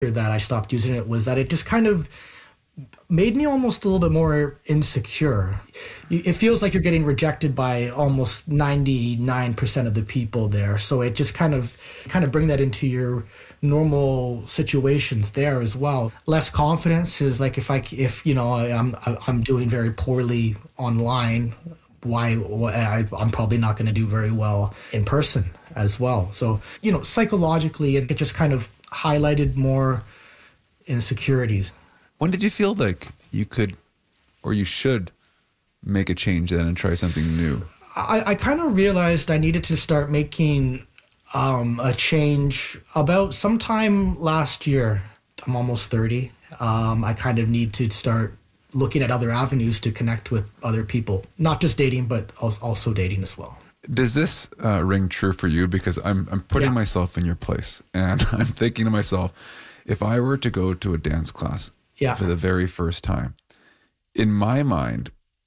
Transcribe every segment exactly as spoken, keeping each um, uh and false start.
that I stopped using it was that it just kind of made me almost a little bit more insecure. It feels like you're getting rejected by almost ninety-nine percent of the people there. So it just kind of kind of bring that into your normal situations there as well. Less confidence is like if I if you know I'm I'm doing very poorly online, why, why I, I'm probably not going to do very well in person as well. So you know psychologically it just kind of highlighted more insecurities. When did you feel like you could or you should make a change then and try something new? I, I kind of realized I needed to start making um, a change about sometime last year. I'm almost thirty. Um, I kind of need to start looking at other avenues to connect with other people, not just dating, but also dating as well. Does this uh, ring true for you? Because I'm I'm putting yeah. myself in your place, and I'm thinking to myself, if I were to go to a dance class yeah. for the very first time, in my mind,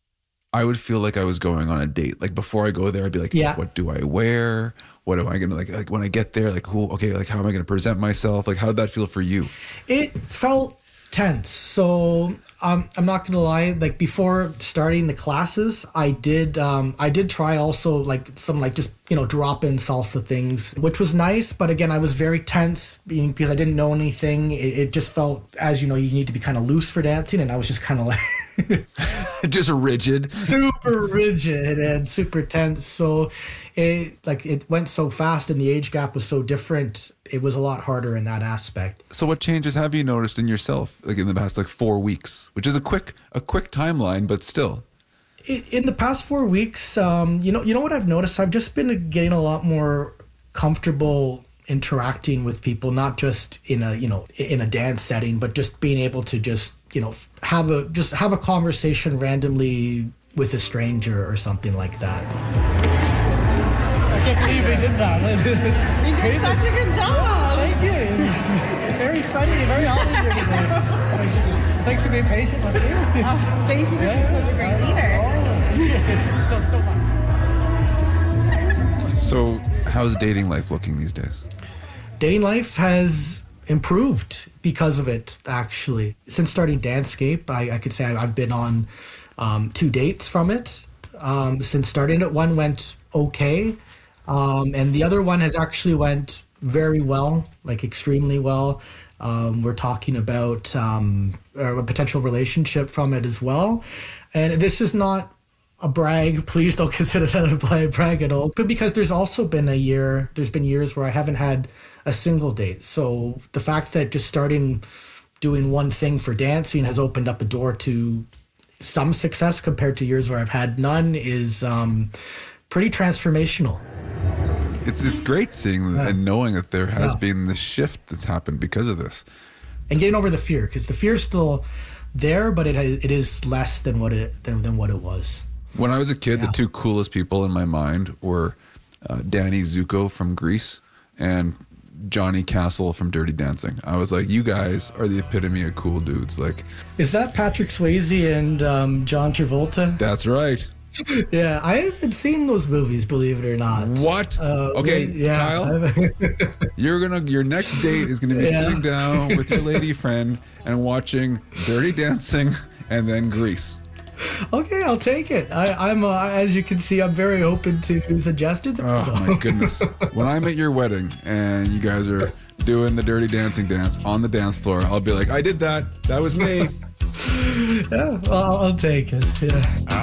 I would feel like I was going on a date. Like before I go there, I'd be like, yeah. what do I wear? What am I going to like, like when I get there, like, who, okay, like how am I going to present myself? Like, how did that feel for you? It felt tense. So um, I'm not gonna lie, like before starting the classes, I did um, I did try also like some like just you know drop in salsa things, which was nice. But again, I was very tense because I didn't know anything. It, it just felt, as you know, you need to be kind of loose for dancing, and I was just kind of like just rigid, super rigid and super tense. So it like it went so fast, and the age gap was so different. It was a lot harder in that aspect. So what changes have you noticed in yourself, like in the past like four weeks, which is a quick a quick timeline, but still? In the past four weeks, um, you know, you know what I've noticed? I've just been getting a lot more comfortable interacting with people, not just in a you know in a dance setting, but just being able to just you know have a just have a conversation randomly with a stranger or something like that. I can't believe we did that. You did such a good job. Thank you. Very funny, very honored here today. Thanks for being patient with me. Oh, thank you for being such a great leader. Oh. So, how's dating life looking these days? Dating life has improved because of it, actually. Since starting Dancescape, I, I could say I've been on um, two dates from it. Um, since starting it, one went okay. Um, and the other one has actually went very well, like extremely well. Um, we're talking about um, a potential relationship from it as well. And this is not a brag. Please don't consider that a brag at all. But because there's also been a year, there's been years where I haven't had a single date. So the fact that just starting doing one thing for dancing has opened up a door to some success compared to years where I've had none is um, pretty transformational. It's it's great seeing yeah. and knowing that there has yeah. been this shift that's happened because of this. And getting over the fear, because the fear is still there, but it it is less than what it than, than what it was. When I was a kid, yeah. the two coolest people in my mind were uh, Danny Zuko from Grease and Johnny Castle from Dirty Dancing. I was like, you guys are the epitome of cool dudes. Like, is that Patrick Swayze and um, John Travolta? That's right. Yeah, I haven't seen those movies, believe it or not. What? Uh, okay, yeah, Kyle, you're gonna. Your next date is gonna be yeah. sitting down with your lady friend and watching Dirty Dancing and then Grease. Okay, I'll take it. I, I'm, uh, as you can see, I'm very open to suggestions. Oh so. my goodness! When I'm at your wedding and you guys are doing the Dirty Dancing dance on the dance floor, I'll be like, I did that. That was me. Yeah, well, I'll take it. Yeah.